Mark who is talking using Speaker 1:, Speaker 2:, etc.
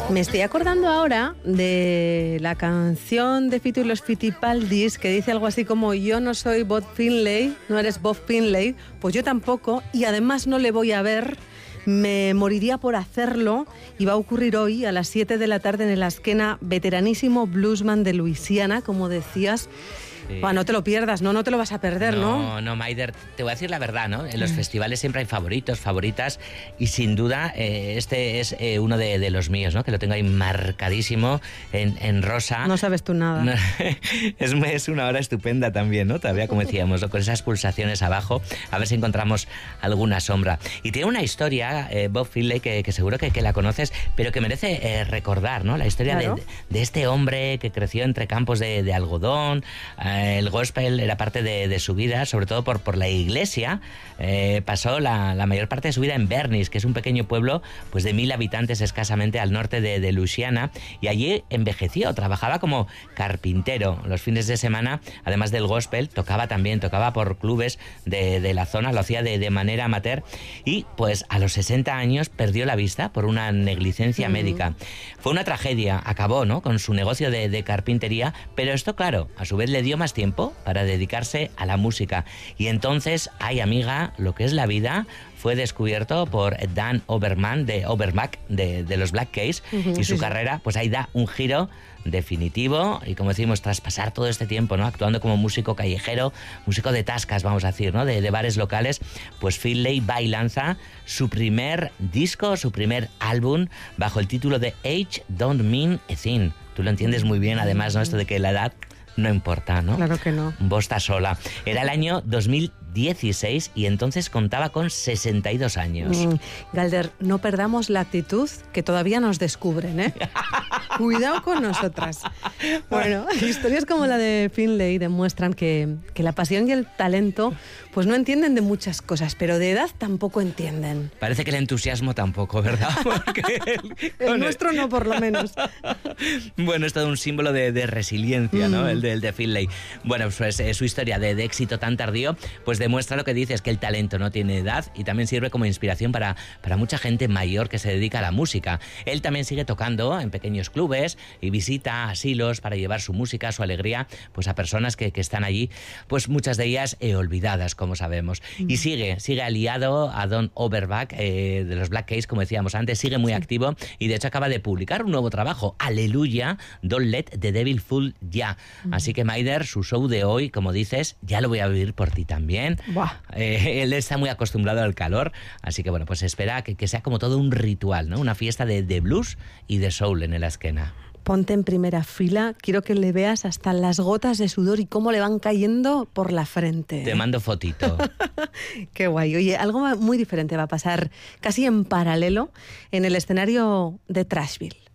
Speaker 1: Me estoy acordando ahora de la canción de Fito y los Fitipaldis que dice algo así como: yo no soy Bob Finlay, no eres Bob Finlay, pues yo tampoco, y además no le voy a ver, me moriría por hacerlo, y va a ocurrir hoy a las 7 de la tarde en el Azkena, veteranísimo bluesman de Luisiana, como decías. Sí. No te lo pierdas, no te lo vas a perder, ¿no?
Speaker 2: No, Maider, te voy a decir la verdad, ¿no? En los festivales siempre hay favoritos, favoritas, y sin duda este es uno de los míos, ¿no? Que lo tengo ahí marcadísimo en rosa.
Speaker 1: No sabes tú nada.
Speaker 2: Es una hora estupenda también, ¿no? Todavía, como decíamos, ¿no? Con esas pulsaciones abajo, a ver si encontramos alguna sombra. Y tiene una historia, Bob Finlay, que seguro que la conoces, pero que merece recordar, ¿no? La historia, claro, de este hombre que creció entre campos de algodón. El gospel era parte de su vida, sobre todo por la iglesia. Pasó la mayor parte de su vida en Bernice, que es un pequeño pueblo pues de 1000 habitantes escasamente al norte de Luisiana, y allí envejeció, trabajaba como carpintero. Los fines de semana, además del gospel, tocaba por clubes de la zona, lo hacía de manera amateur, y pues a los 60 años perdió la vista por una negligencia médica. Fue una tragedia, acabó, ¿no?, con su negocio de carpintería, pero esto, claro, a su vez le dio más tiempo para dedicarse a la música. Y entonces, ay amiga, lo que es la vida fue descubierto por Dan Overman de los Black Keys, y su carrera pues ahí da un giro definitivo, y como decimos, tras pasar todo este tiempo, ¿no?, actuando como músico callejero, músico de tascas, vamos a decir, ¿no?, de bares locales, pues Finlay va y lanza su primer disco, su primer álbum, bajo el título de Age Don't Mean a Thing. Tú lo entiendes muy bien, además, ¿no?, esto de que la edad no importa, ¿no?
Speaker 1: Claro que no.
Speaker 2: Vos estás sola. Era el año 2016 y entonces contaba con 62 años.
Speaker 1: Galder, no perdamos la actitud, que todavía nos descubren, ¿eh? Cuidado con nosotras. Bueno, historias como la de Finlay demuestran que la pasión y el talento pues no entienden de muchas cosas, pero de edad tampoco entienden.
Speaker 2: Parece que el entusiasmo tampoco, ¿verdad? Porque
Speaker 1: el nuestro no, por lo menos.
Speaker 2: Bueno, es todo un símbolo de resiliencia, ¿no? El de Finlay. Bueno, pues su historia de éxito tan tardío pues demuestra lo que dices, que el talento no tiene edad, y también sirve como inspiración para mucha gente mayor que se dedica a la música. Él también sigue tocando en pequeños clubes y visita asilos para llevar su música, su alegría, pues a personas que están allí, pues muchas de ellas olvidadas, como sabemos. Y sigue aliado a Don Overback de los Black Keys, como decíamos antes, sigue muy activo, y de hecho acaba de publicar un nuevo trabajo, Aleluya, Don't Let the Devil Fool Ya. Así que Maider, su show de hoy, como dices, ya lo voy a vivir por ti también. Él está muy acostumbrado al calor, así que bueno, pues espera que sea como todo un ritual, ¿no? Una fiesta de blues y de soul en el Azkena.
Speaker 1: Ponte en primera fila, quiero que le veas hasta las gotas de sudor y cómo le van cayendo por la frente.
Speaker 2: Te mando fotito.
Speaker 1: Qué guay. Oye, algo muy diferente va a pasar casi en paralelo en el escenario de Trashville.